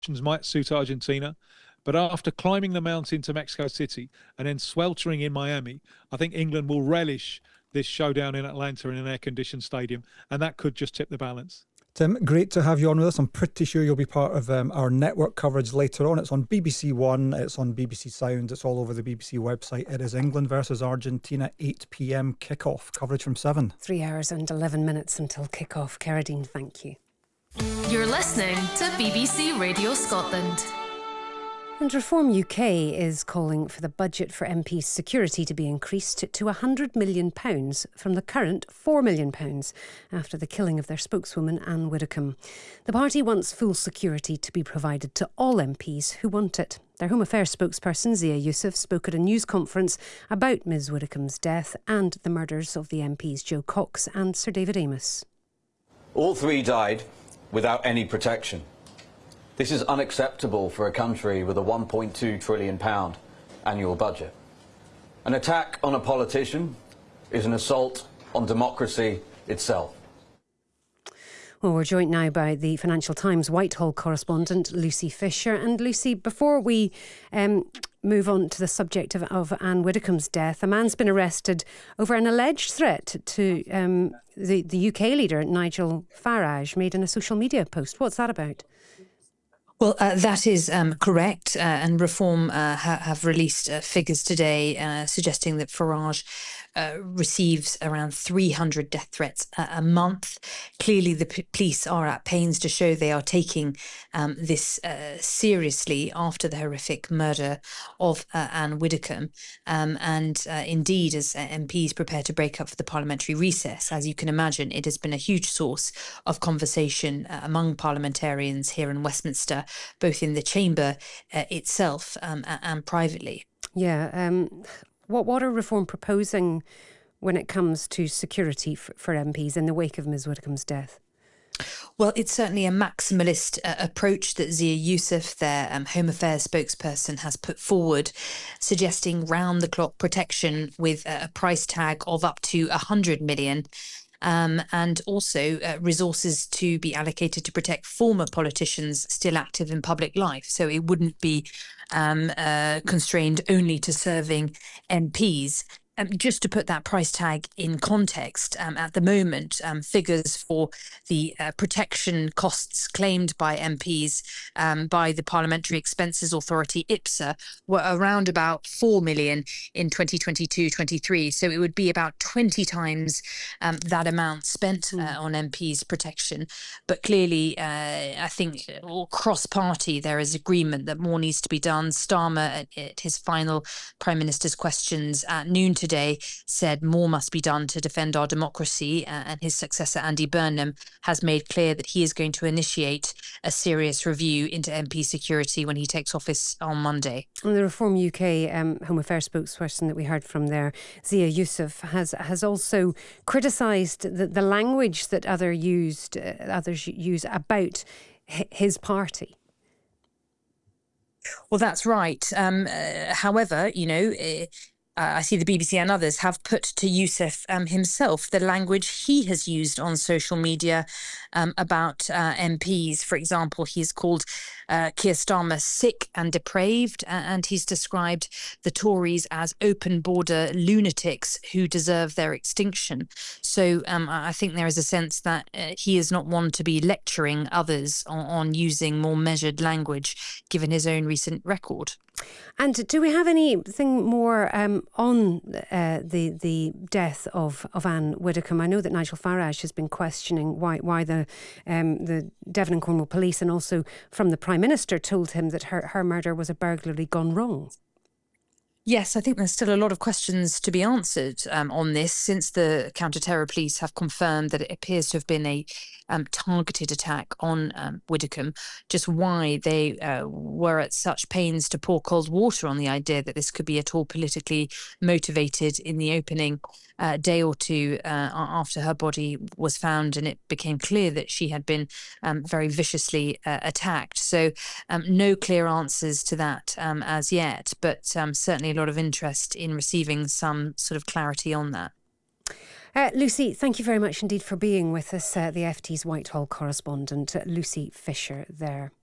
might suit Argentina. But after climbing the mountain to Mexico City and then sweltering in Miami, I think England will relish this showdown in Atlanta in an air-conditioned stadium, and that could just tip the balance. Tim, great to have you on with us. I'm pretty sure you'll be part of our network coverage later on. It's on BBC One, it's on BBC Sound, it's all over the BBC website. It is England versus Argentina, 8 p.m. kickoff. Coverage from 7. 3 hours and 11 minutes until kickoff. Caradine, thank you. You're listening to BBC Radio Scotland. And Reform UK is calling for the budget for MPs' security to be increased to £100 million from the current £4 million after the killing of their spokeswoman Anne Widdecombe. The party wants full security to be provided to all MPs who want it. Their Home Affairs spokesperson Zia Youssef spoke at a news conference about Ms Widdecombe's death and the murders of the MPs Jo Cox and Sir David Amess. All three died without any protection. This is unacceptable for a country with a £1.2 trillion annual budget. An attack on a politician is an assault on democracy itself. Well, we're joined now by the Financial Times Whitehall correspondent Lucy Fisher. And Lucy, before we move on to the subject of Anne Widdecombe's death, a man's been arrested over an alleged threat to the UK leader, Nigel Farage, made in a social media post. What's that about? Well, that is correct, and Reform have released figures today suggesting that Farage receives around 300 death threats a month. Clearly, the police are at pains to show they are taking this seriously after the horrific murder of Anne Widdecombe. And indeed, as MPs prepare to break up for the parliamentary recess, as you can imagine, it has been a huge source of conversation among parliamentarians here in Westminster, both in the chamber itself and privately. Yeah. What are Reform proposing when it comes to security for MPs in the wake of Ms Widdecombe's death? Well, it's certainly a maximalist approach that Zia Youssef, their Home Affairs spokesperson, has put forward, suggesting round-the-clock protection with a price tag of up to £100 million. And also resources to be allocated to protect former politicians still active in public life. So it wouldn't be constrained only to serving MPs. Just to put that price tag in context, at the moment, figures for the protection costs claimed by MPs by the Parliamentary Expenses Authority, IPSA, were around about 4 million in 2022-23. So it would be about 20 times that amount spent on MPs' protection. But clearly, I think cross-party, there is agreement that more needs to be done. Starmer, at his final Prime Minister's questions at noon today, said more must be done to defend our democracy, and his successor Andy Burnham has made clear that he is going to initiate a serious review into MP security when he takes office on Monday. And the Reform UK Home Affairs spokesperson that we heard from there, Zia Youssef, has also criticised the language that others use about his party. Well, that's right. However, I see the BBC and others have put to Youssef himself the language he has used on social media about MPs. For example, he's called Keir Starmer sick and depraved, and he's described the Tories as open border lunatics who deserve their extinction. So I think there is a sense that he is not one to be lecturing others on using more measured language, given his own recent record. And do we have anything more on the death of Anne Widdecombe? I know that Nigel Farage has been questioning why the Devon and Cornwall police and also from the Prime Minister told him that her murder was a burglary gone wrong. Yes, I think there's still a lot of questions to be answered on this, since the counter-terror police have confirmed that it appears to have been a targeted attack on Widdecombe. Just why they were at such pains to pour cold water on the idea that this could be at all politically motivated in the opening day or two after her body was found and it became clear that she had been very viciously attacked. So no clear answers to that as yet, but certainly a lot of interest in receiving some sort of clarity on that. Lucy, thank you very much indeed for being with us, the FT's Whitehall correspondent, Lucy Fisher there.